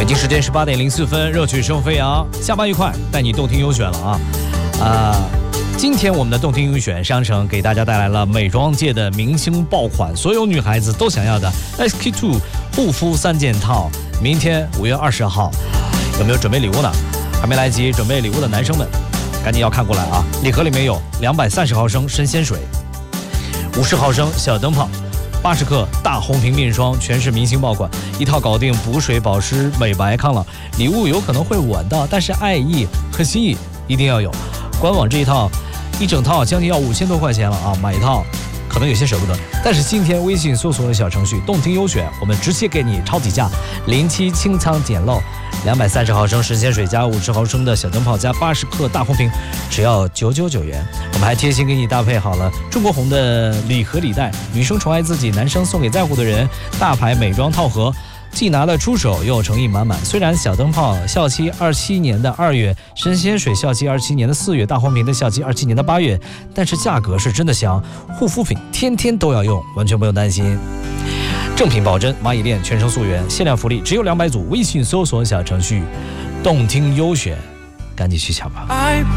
北京时间18点04分，热曲生飞扬，下班愉快，带你动听优选了啊！今天我们的动听优选商城给大家带来了美妆界的明星爆款，所有女孩子都想要的 SK2 护肤3件套。明天5月20号，有没有准备礼物呢？还没来及准备礼物的男生们，赶紧要看过来啊！礼盒里面有230毫升神仙水，50毫升小灯泡，80克大红瓶面霜，全是明星爆款，一套搞定补水、保湿、美白、抗老。礼物有可能会晚到，但是爱意和心意一定要有。官网这一整套将近要5000多块钱了啊，买一套可能有些舍不得。但是今天微信搜索的小程序动听优选，我们直接给你超底价，07清仓捡漏，230毫升神仙水加50毫升的小灯泡加80克大红瓶，只要999元。我们还贴心给你搭配好了中国红的礼盒礼袋，女生宠爱自己，男生送给在乎的人，大牌美妆套盒，既拿得出手又诚意满满。虽然小灯泡效期27年的2月，神仙水效期27年的4月，大红瓶的效期27年的8月，但是价格是真的香，护肤品天天都要用，完全不用担心。正品保真，蚂蚁链全程溯源，限量福利只有200组，微信搜索小程序动听优选，赶紧去抢吧。